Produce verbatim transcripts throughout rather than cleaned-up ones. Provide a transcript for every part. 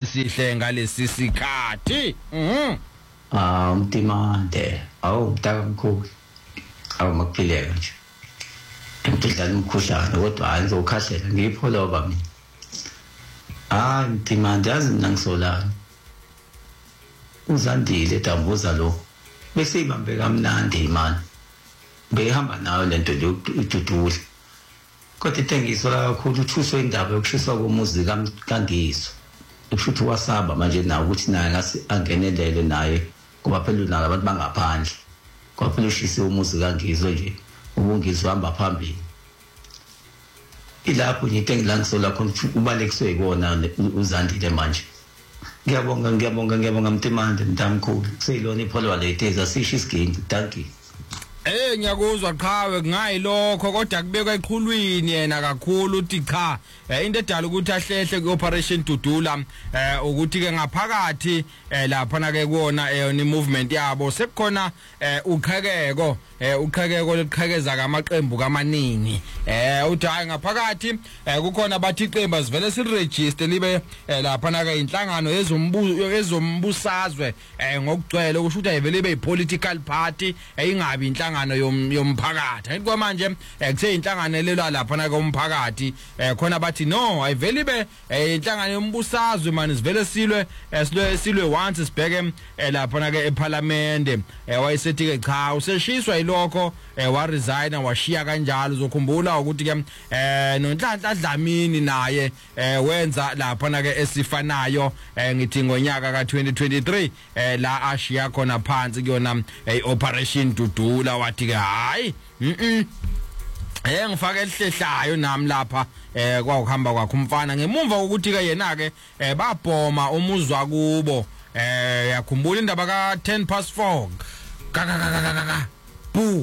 esihle ngalesi sikhathi. Mhm. Ah, umtimande. Awu mntakamkhulu. Awu makuphileke nje. Ngidlala umkhuhlane kodwa angizokhahlela ngiyipholoba mina. Ah, mtimande yazi mina ngisolana. Uzandile eDambuza lo. Bese ibambe kamnandi imani. Behamba nayo lento yokuDudula. Kodwa ithengiswa kakhulu uthuswe indaba yokushiswa komuzi kaNdiso. Ushuthi wasaba manje nawo ukuthi naye ngase angenelele naye kuba phela unala abantu bangaphandle. Kwaphela ushise umuzi kaNgizo nje. Ubungizwa hamba phambili. Ilapho nje into engilangisola khona ubalekiswe ikona uzandile manje. Ngiyabonga ngiyabonga ngiyabonga Mtimande mntamkhulu. Seyilona ipholwa leteza sisho isigindi. Thank you. Eh ngiyakuzwa qhawe ngayilokho kodwa kubekwa eqhulwini yena kakhulu uthi cha into edala ukuthi ahlehle kuoperation Dudula eh ukuthi ke ngaphakathi lapha na ke kuona eyona movement yabo sekukhona uqhekeko uqhekeko liqhekeza kamaqembu kamaningi eh uthi hayi ngaphakathi kukhona bathi iqembu sivele siregister libe lapha na ke inhlangano yezombuso yezombusazwe ngokugcwele kusho ukuthi ayivele ibe political party eyingabi inhlangano yomphakathi ayithi kwamanje kuse inhlangano lelwa lapha na komphakathi khona bathi no ayivele ibe inhlangano yombusazwe manje sivele silwe silwe silwe once sibheke lapha na ke eParliament wayesethi ke cha useshiswa ilokho wa resign washiya kanjalo uzokhumbula ukuthi ke noNhlanhla Dlamini naye wenza lapha na ke esifanayo ngithi ngonyaka ka twenty twenty-three la ashiya khona phansi kuyona operation Dudula wathi ke hayi mhm eh ngifake elihlehlayo nami lapha eh kwahamba kwakho umfana ngemumva ukuthi ke yena ke babhoma umuzwa kubo eh yakhumbula indaba ka ten past four kaka kaka kaka bu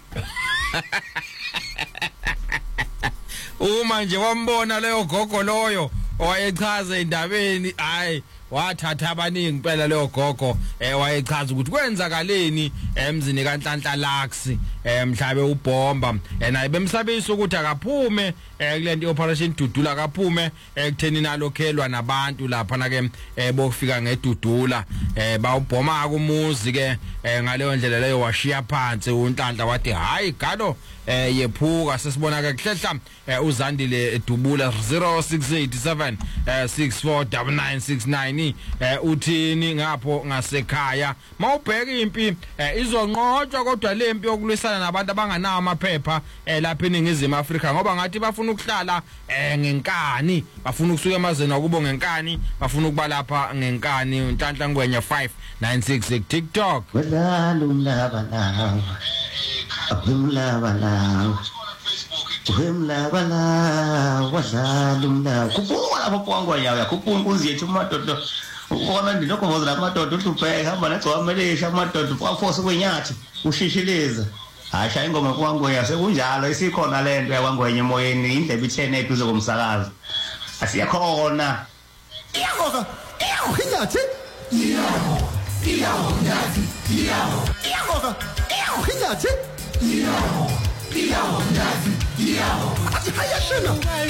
uma nje wambona leyo gogo loyo owayechaza indabeni hayi wathatha abaningi phela leyo gogo eh wayechaza ukuthi kwenzakaleni emzini kaNhlanhla Laxi emhlabe ubomba naye bemsabisa ukuthi akaphume kulento operation Dudula akaphume ekutheni nalokhelwa nabantu lapha na ke bokufika ngedudula bawubhoma kumuzi ke ngaleyo ndlela leyo washiya phansi uNhlanhla wathi hayi galo yephuka sesibona ke kuhlehla uzandile Dubula zero six eight seven six four nine nine six nine uthini ngapho ngasekhaya mawubheka impi izonqotshwa kodwa lempi yokulwisana nabantu abanganawo amaphepha lapha eNingizimu Afrika ngoba ngathi bafuna ukuhlala ngenkani bafuna ukusuka emazweni akubo ngenkani bafuna ukuba lapha ngenkani uNhlanhla Ngwenya five nine six TikTok wadlala umlaba lawo umlaba lawo umlaba lawo wadlala umlaba kubuka lapho pongwenya yakupuna kunzi yethu madodo ukona ndiloko vozela madodo uhluphe hamba negcwamelisha madodo kwafosa kwenyathi ushishiliza hasha ingoma kwangwenya sekunjalo isikhona lento yakwangwenya emoyeni indlebe ithene eduze komsakazo asiyakhona iyakoza iyahinyathi iyawo iyawo nyathi iyawo iyakoza iyahinyathi iyawo iyawo nyathi iyawo athi hayashena